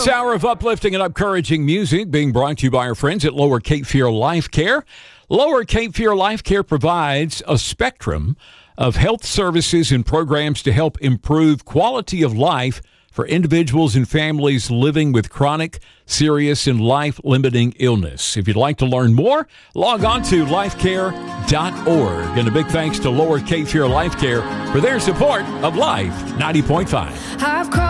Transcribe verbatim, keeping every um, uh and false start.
This hour of uplifting and encouraging music being brought to you by our friends at Lower Cape Fear Life Care. Lower Cape Fear Life Care provides a spectrum of health services and programs to help improve quality of life for individuals and families living with chronic, serious, and life-limiting illness. If you'd like to learn more, log on to life care dot org. And a big thanks to Lower Cape Fear Life Care for their support of Life ninety point five. I've